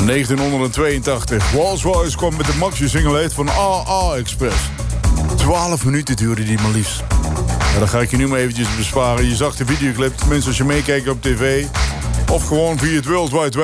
Van 1982. Rolls-Royce kwam met de maxi-single hit van AA Express. 12 minuten duurde die maar liefst. Ja, dat ga ik je nu maar eventjes besparen. Je zag de videoclip, tenminste als je meekijkt op tv. Of gewoon via het World Wide Web.